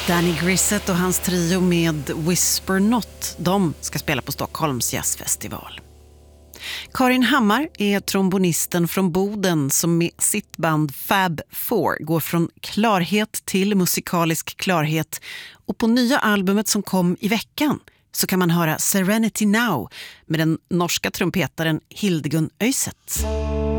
Danny Grissett och hans trio med Whisper Not, de ska spela på Stockholms jazzfestival. Karin Hammar är trombonisten från Boden som med sitt band Fab Four går från klarhet till musikalisk klarhet, och på nya albumet som kom i veckan så kan man höra Serenity Now med den norska trumpetaren Hildegun Øyset.